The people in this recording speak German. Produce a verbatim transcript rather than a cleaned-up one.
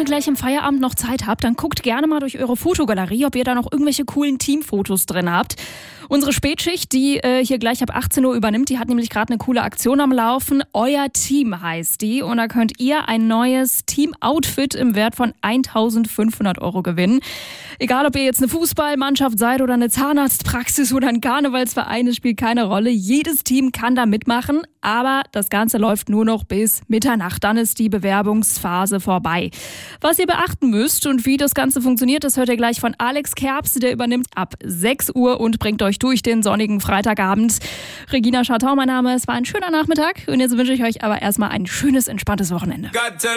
ihr gleich im Feierabend noch Zeit habt, dann guckt gerne mal durch eure Fotogalerie, ob ihr da noch irgendwelche coolen Teamfotos drin habt. Unsere Spätschicht, die äh, hier gleich ab achtzehn Uhr übernimmt, die hat nämlich gerade eine coole Aktion am Laufen. Euer Team heißt die und da könnt ihr ein neues Team-Outfit im Wert von eintausendfünfhundert Euro gewinnen. Egal, ob ihr jetzt eine Fußballmannschaft seid oder eine Zahnarztpraxis oder ein Karnevalsverein, es spielt keine Rolle. Jedes Team kann da mitmachen, aber das Ganze läuft nur noch bis Mitternacht. Dann ist die Bewerbungsphase vorbei. Was ihr beachten müsst und wie das Ganze funktioniert, das hört ihr gleich von Alex Kerbs. Der übernimmt ab sechs Uhr und bringt euch durch den sonnigen Freitagabend. Regina Schartau, mein Name. Es war ein schöner Nachmittag und jetzt wünsche ich euch aber erstmal ein schönes, entspanntes Wochenende.